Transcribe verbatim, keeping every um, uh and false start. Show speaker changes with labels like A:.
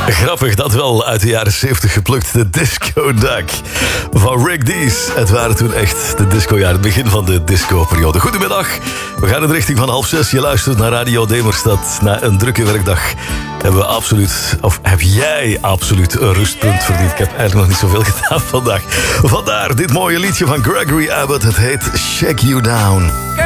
A: Grappig, dat wel uit de jaren zeventig geplukt. De Disco Duck van Rick Dees. Het waren toen echt de discojaren, het begin van de disco-periode. Goedemiddag, we gaan in de richting van half zes. Je luistert naar Radio Demerstad. Na een drukke werkdag hebben we absoluut, of heb jij absoluut een rustpunt verdiend. Ik heb eigenlijk nog niet zoveel gedaan vandaag. Vandaar dit mooie liedje van Gregory Abbott. Het heet Shake You Down.